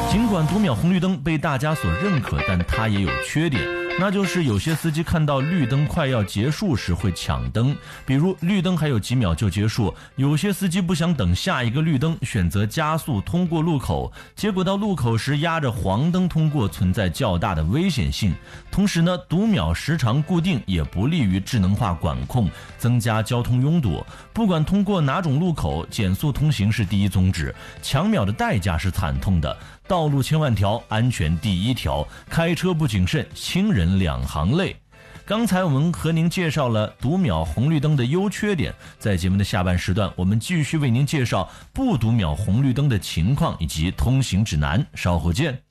尽管读秒红绿灯被大家所认可，但它也有缺点，那就是有些司机看到绿灯快要结束时会抢灯，比如绿灯还有几秒就结束，有些司机不想等下一个绿灯，选择加速通过路口，结果到路口时压着黄灯通过，存在较大的危险性。同时呢，读秒时长固定也不利于智能化管控，增加交通拥堵。不管通过哪种路口，减速通行是第一宗旨，抢秒的代价是惨痛的。道路千万条，安全第一条，开车不谨慎，亲人两行泪。刚才我们和您介绍了读秒红绿灯的优缺点，在节目的下半时段，我们继续为您介绍不读秒红绿灯的情况以及通行指南，稍后见。